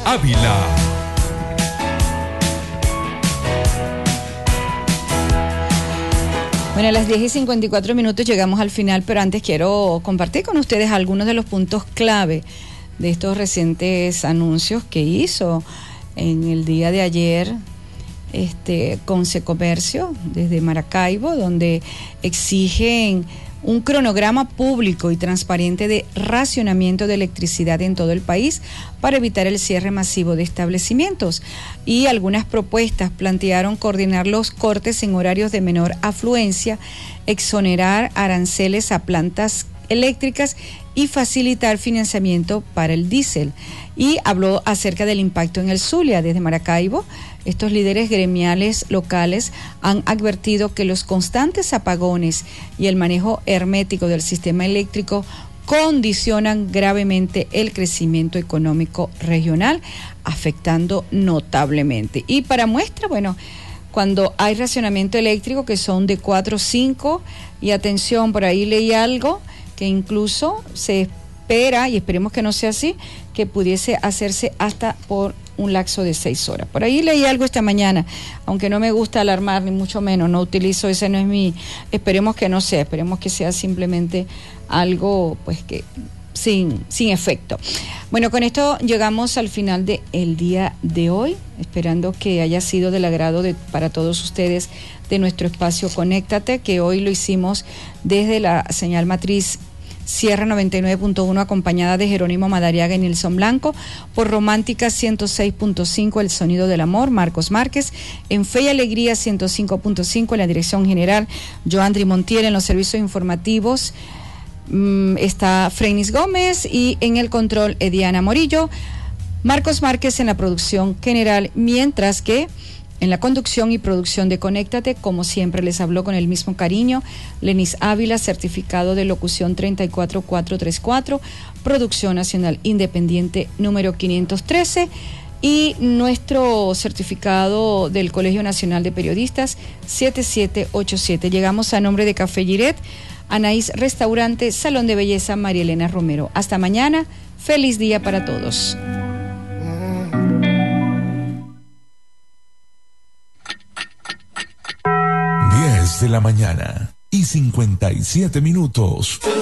Ávila. Bueno, a las 10:54 llegamos al final, pero antes quiero compartir con ustedes algunos de los puntos clave de estos recientes anuncios que hizo en el día de ayer Consecomercio desde Maracaibo, donde exigen un cronograma público y transparente de racionamiento de electricidad en todo el país para evitar el cierre masivo de establecimientos. Y algunas propuestas plantearon coordinar los cortes en horarios de menor afluencia, exonerar aranceles a plantas eléctricas y facilitar financiamiento para el diésel. Y habló acerca del impacto en el Zulia. Desde Maracaibo, estos líderes gremiales locales han advertido que los constantes apagones y el manejo hermético del sistema eléctrico condicionan gravemente el crecimiento económico regional, afectando notablemente. Y para muestra, bueno, cuando hay racionamiento eléctrico que son de 4 o 5, y atención, por ahí leí algo que incluso se espera, y esperemos que no sea así, que pudiese hacerse hasta por un lapso de 6 horas. Por ahí leí algo esta mañana, aunque no me gusta alarmar, ni mucho menos, no utilizo, ese no es mi, esperemos que no sea, esperemos que sea simplemente algo pues que sin efecto. Bueno, con esto llegamos al final del día de hoy, esperando que haya sido del agrado para todos ustedes de nuestro espacio Conéctate, que hoy lo hicimos desde la señal matriz Sierra 99.1, acompañada de Jerónimo Madariaga y Nilson Blanco, por Romántica 106.5, El Sonido del Amor, Marcos Márquez, en Fe y Alegría 105.5, en la dirección general Joandri Montiel, en los servicios informativos está Freinis Gómez, y en el control Ediana Morillo, Marcos Márquez en la producción general, mientras que en la conducción y producción de Conéctate, como siempre, les habló con el mismo cariño Lenis Ávila, certificado de locución 34434, Producción Nacional Independiente número 513, y nuestro certificado del Colegio Nacional de Periodistas 7787. Llegamos a nombre de Café Giret, Anaís Restaurante, Salón de Belleza María Elena Romero. Hasta mañana, feliz día para todos. 10 de la mañana y 57 minutos.